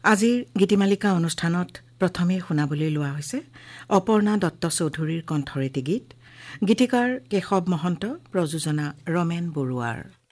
আজিৰ গীতিমালিকা অনুষ্ঠানত প্ৰথমে শুনাবলৈ লোৱা হৈছে অপৰ্ণা দত্ত চৌধুৰীৰ কণ্ঠৰেতি গীত, গীতিকাৰ কেশৱ মহন্ত, প্ৰযোজনা ৰমেন বৰুৱাৰ।